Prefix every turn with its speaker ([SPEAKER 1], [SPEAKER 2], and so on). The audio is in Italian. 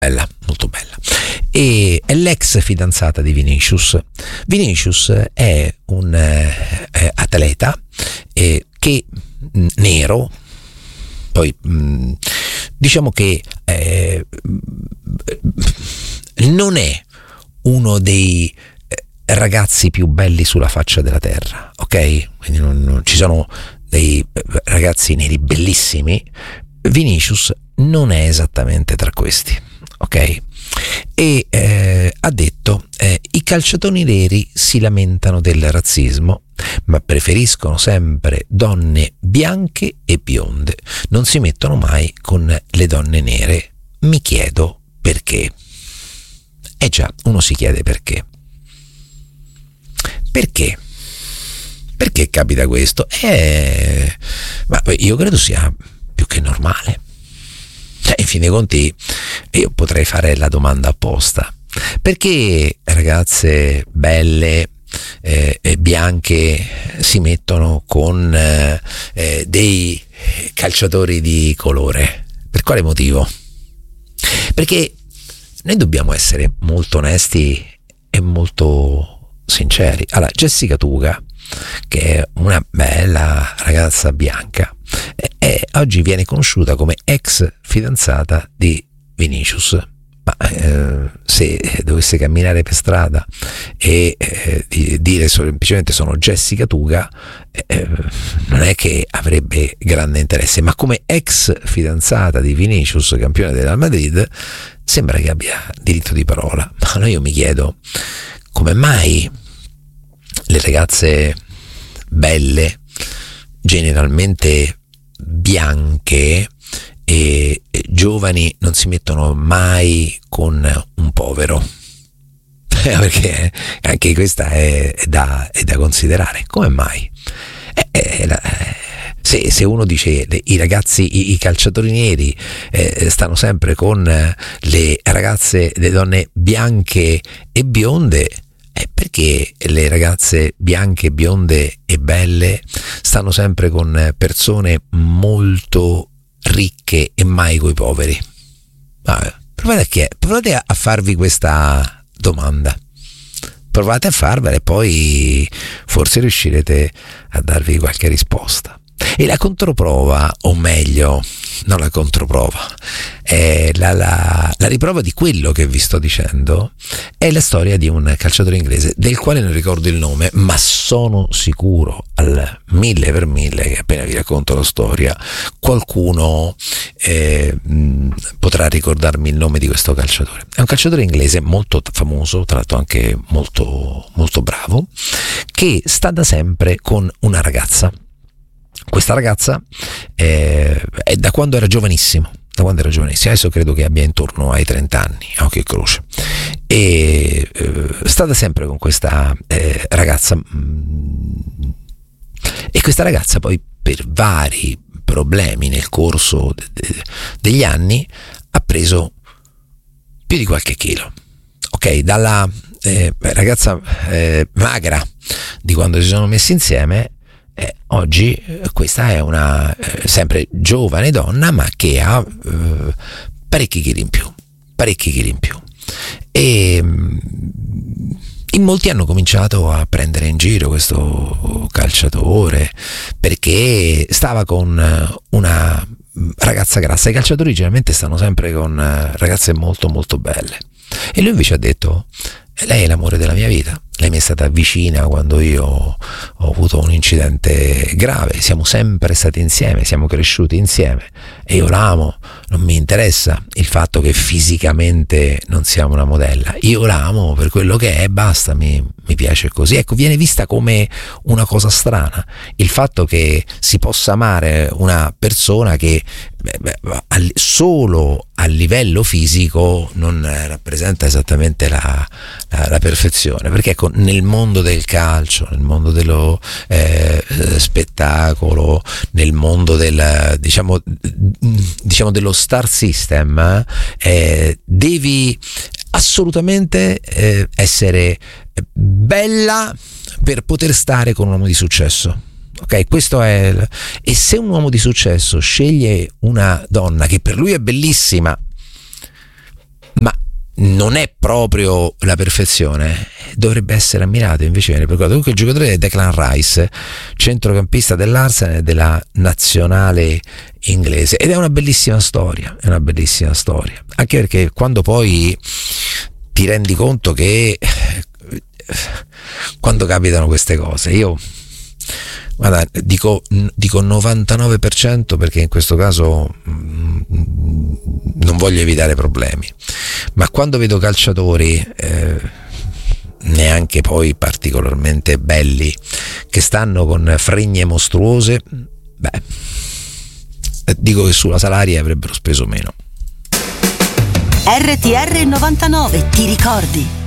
[SPEAKER 1] bella, molto bella. E è l'ex fidanzata di Vinicius. Vinicius è un atleta che nero, poi diciamo che non è uno dei ragazzi più belli sulla faccia della terra, ok? Quindi non ci sono dei ragazzi neri bellissimi. Vinicius non è esattamente tra questi, ok? E ha detto i calciatori neri si lamentano del razzismo, ma preferiscono sempre donne bianche e bionde, non si mettono mai con le donne nere. Mi chiedo perché. Già, uno si chiede perché. Perché capita questo? Ma io credo sia più che normale. In fin dei conti io potrei fare la domanda apposta: perché ragazze belle bianche si mettono con dei calciatori di colore? Per quale motivo? Perché noi dobbiamo essere molto onesti e molto sinceri. Allora, Jessica Tuga, che è una bella ragazza bianca, oggi viene conosciuta come ex fidanzata di Vinicius. Ma se dovesse camminare per strada e dire semplicemente sono Jessica Tuga, non è che avrebbe grande interesse, ma come ex fidanzata di Vinicius, campione del Real Madrid, sembra che abbia diritto di parola. Ma io mi chiedo come mai le ragazze belle, generalmente bianche e giovani, non si mettono mai con un povero. Perché anche questa è da considerare. Come mai? Se uno dice i ragazzi, i calciatori neri stanno sempre con le ragazze, le donne bianche e bionde, perché le ragazze bianche, bionde e belle stanno sempre con persone molto ricche e mai coi poveri? Provate a farvi questa domanda, provate a farvela e poi forse riuscirete a darvi qualche risposta. E la controprova, o meglio, non la controprova, la riprova di quello che vi sto dicendo, è la storia di un calciatore inglese del quale non ricordo il nome, ma sono sicuro al 1000% che appena vi racconto la storia qualcuno potrà ricordarmi il nome di questo calciatore. È un calciatore inglese molto famoso, tra l'altro anche molto, molto bravo, che sta da sempre con una ragazza. Questa ragazza è da quando era giovanissimo, adesso credo che abbia intorno ai 30 anni, a occhio e croce, e sta da sempre con questa ragazza, e questa ragazza poi, per vari problemi nel corso degli anni, ha preso più di qualche chilo, ok? Dalla ragazza magra di quando si sono messi insieme, oggi questa è una sempre giovane donna, ma che ha parecchi chili in più, e in molti hanno cominciato a prendere in giro questo calciatore perché stava con una ragazza grassa. I calciatori generalmente stanno sempre con ragazze molto molto belle, e lui invece ha detto: lei è l'amore della mia vita, lei mi è stata vicina quando io ho avuto un incidente grave, siamo sempre stati insieme, siamo cresciuti insieme e io l'amo. Non mi interessa il fatto che fisicamente non siamo una modella, io l'amo per quello che è, basta, mi piace così. Ecco, viene vista come una cosa strana il fatto che si possa amare una persona che solo a livello fisico non rappresenta esattamente la perfezione, perché ecco, nel mondo del calcio, nel mondo dello spettacolo, nel mondo del diciamo dello star system, devi assolutamente essere bella per poter stare con un uomo di successo. Ok, questo è. E se un uomo di successo sceglie una donna che per lui è bellissima, non è proprio la perfezione, dovrebbe essere ammirato, invece viene preoccupato. Comunque il giocatore è Declan Rice, centrocampista dell'Arsenal e della nazionale inglese, ed è una bellissima storia, anche perché quando poi ti rendi conto che quando capitano queste cose, io guarda, dico 99%, perché in questo caso non voglio evitare problemi, ma quando vedo calciatori neanche poi particolarmente belli che stanno con fregne mostruose, dico che sulla Salaria avrebbero speso meno.
[SPEAKER 2] RTR 99, ti ricordi?